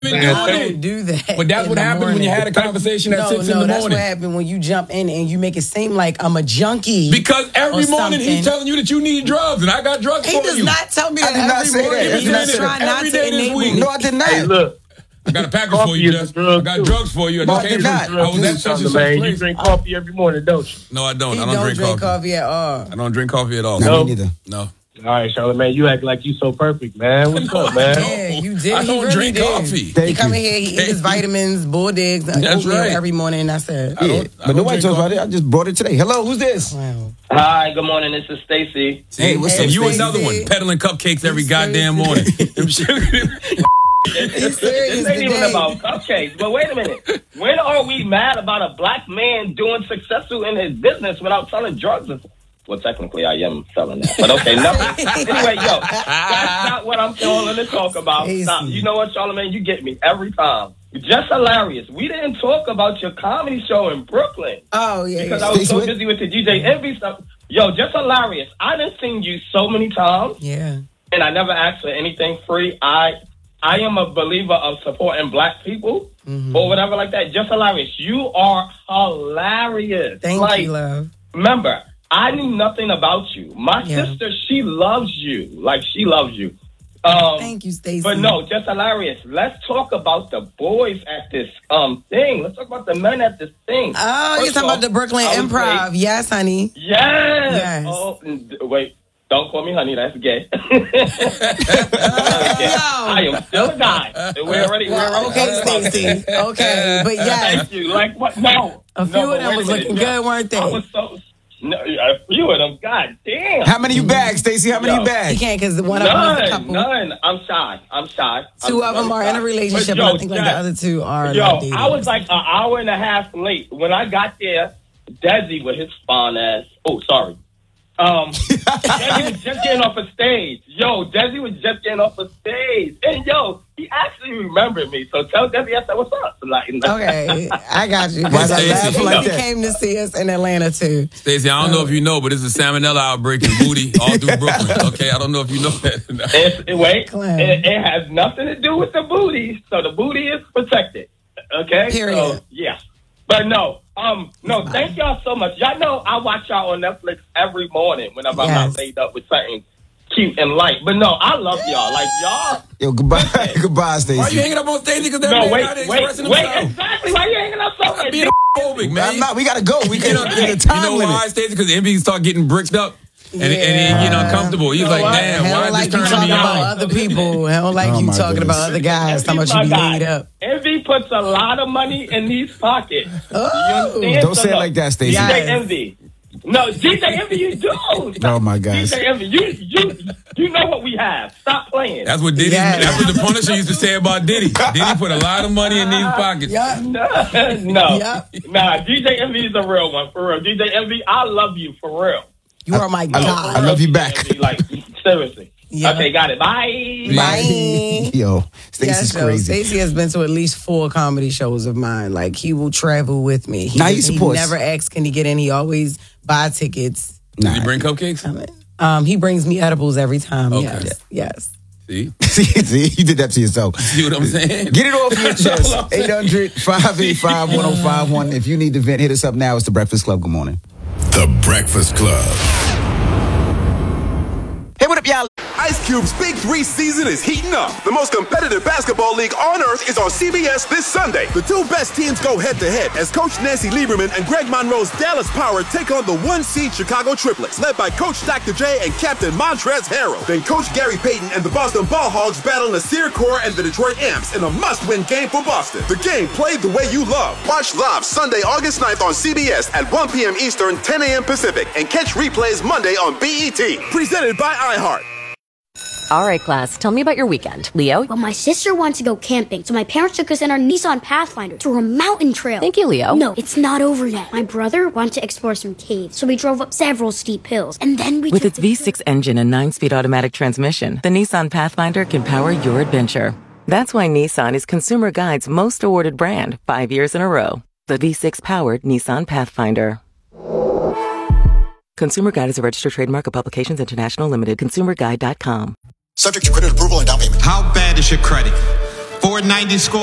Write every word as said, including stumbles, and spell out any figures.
I don't do that. But that's what happened morning. when you had a conversation at no, six no, in the that's morning. what happened when you jump in and you make it seem like I'm a junkie. Because every morning something. he's telling you that you need drugs, and I got drugs he for does you. not tell me I that did not every say morning. that. He's That's just not trying it. not Every to day this enable week. me. No, I did not. Hey, look. I got a package for you, Jess. I got drugs for you. I just No, I came did from. not. I was at such and such man, you place. drink coffee every morning, don't you? No, I don't. He I don't, don't drink, drink coffee. coffee at all. I don't drink coffee at all. No, No. me neither. No. All right, Charlamagne, you act like you so perfect, man. What's No, up, man? I Yeah, you did. I He don't really drink did. coffee. He Thank come you. in here, he eat his vitamins, bull digs, That's oatmeal right. every morning. That's it. I don't- Yeah, I but don't nobody drink talks about coffee. it. I just brought it today. Hello, who's this? Wow. Hi, good morning. This is Stacy. Hey, what's And up, you Stacey? another one, peddling cupcakes every He's goddamn morning. Them sugar- He's serious This ain't even today. about cupcakes. But wait a minute. When are we mad about a black man doing successful in his business without selling drugs? Well, technically, I am selling that. But okay, nothing. Anyway, yo, that's not what I'm calling to talk about. Easy. Stop. You know what, Charlamagne? You get me every time. Just hilarious. We didn't talk about your comedy show in Brooklyn. Oh, yeah. Because yeah. I was so Stacey, what? busy with the D J Envy stuff. Yo, just hilarious. I done seen you so many times, Yeah. and I never asked for anything free. I I am a believer of supporting black people Mm-hmm. or whatever like that. Just hilarious. You are hilarious. Thank like, you, love. Remember, I knew nothing about you. My Yeah. sister, she loves you. Like, she loves you. Um, Thank you, Stacey. But no, just hilarious. Let's talk about the boys at this um thing. Let's talk about the men at this thing. Oh, you're First talking off, about the Brooklyn I was Improv. like, Yes, honey. Yes. Yes. Oh, n- wait. Don't call me honey. That's gay. Yo. I am still a guy. We're already. We're Well, already okay, Stacey. Okay, but yes, Thank you. Like what? No. a few no, of but them wait a was minute. looking good, weren't I they? was so. No, a few of them. God damn. How many you bagged, Stacey? How many Yo. you He bagged? can't because one of them was a None. couple. None. I'm shy. I'm shy. Two I'm of them are very in a shy. relationship, But, and yo, I think like the Jack, other two are. Yo, like, dating. I was like an hour and a half late. When I got there, Desi with his fine ass. Oh, sorry. Um, Desi was just getting off a stage. Yo, Desi was just getting off a stage. And yo, he actually remembered me. So tell Desi, I said, what's up? Like, Okay, I got you. Why Because Stacey? Stacey like that? came to see us in Atlanta too. Stacey, I don't know if you know, but there's a salmonella outbreak in Booty all through Brooklyn. Okay, I don't know if you know that. It's, it, wait, Clown. it, it has nothing to do with the booty. So the booty is protected. Okay? Period. So, yeah. But no, um, no, thank y'all so much. Y'all know I watch y'all on Netflix every morning whenever I'm Yes. not laid up with something cute and light. But no, I love y'all. Like, y'all. Yo, goodbye, goodbye, Why you Stacey. hanging up on stage? Because that No, man wait, out there wait, expressing wait. himself. Exactly. Why you hanging up so much? Being phobic, man. I'm not. We gotta go. We You can know, get a you time know limit. why, Stacey? Because Envy start getting bricked up. And, and, and you know, uncomfortable. He's You know like, what? damn, He why don't is like this you turning talking me about on? other people. I don't like Oh, you my talking goodness. about other guys. How much Envy's you be my guy. laid up. Envy puts a lot of money in these pockets. Oh. You understand? Don't So say it no, like that, Stacey. D J Yes. Envy. No, D J Envy, you do. Oh my gosh. D J Envy, you you you know what we have. Stop playing. That's what Diddy. Yes. That's what the Punisher used to say about Diddy. Diddy put a lot of money in these pockets. Yeah. No, no, Yep. nah. D J Envy is a real one for real. D J Envy, I love you for real. You are my I, god. I love you D J back. Envy, like seriously. Yeah. Okay, got it. Bye. Bye. Yo, Stacey's Yes, yo, crazy. Stacey has been to at least four comedy shows of mine. Like, he will travel with me. He, Now he he supports. never asks, can he get in? He always buy tickets. Did you bring cupcakes? Um, he brings me edibles every time. Okay. Yes. Yes. See? See, see, you did that to yourself. See what I'm saying? Get it off your That's all chest. I'm saying. eight hundred, five eight five, one oh five one. If you need to vent, hit us up now. It's The Breakfast Club. Good morning. The Breakfast Club. Hey, what up, y'all? Ice Cube's Big Three season is heating up. The most competitive basketball league on earth is on C B S this Sunday. The two best teams go head-to-head as Coach Nancy Lieberman and Greg Monroe's Dallas Power take on the one-seed Chicago Triplets, led by Coach Doctor J and Captain Montrezl Harrell. Then Coach Gary Payton and the Boston Ball Hogs battle Nasir Kaur and the Detroit Amps in a must-win game for Boston. The game played the way you love. Watch live Sunday, August ninth on C B S at one p.m. Eastern, ten a.m. Pacific, and catch replays Monday on B E T. Presented by iHeart. All right, class, tell me about your weekend. Leo? Well, my sister wanted to go camping, so my parents took us in our Nissan Pathfinder through a mountain trail. Thank you, Leo. No, it's not over yet. My brother wanted to explore some caves, so we drove up several steep hills, and then we With took its the V six engine and nine-speed automatic transmission, the Nissan Pathfinder can power your adventure. That's why Nissan is Consumer Guide's most awarded brand five years in a row. The V six-powered Nissan Pathfinder. Consumer Guide is a registered trademark of Publications International Limited. consumer guide dot com. Subject to credit approval and down payment. How bad is your credit? four ninety score.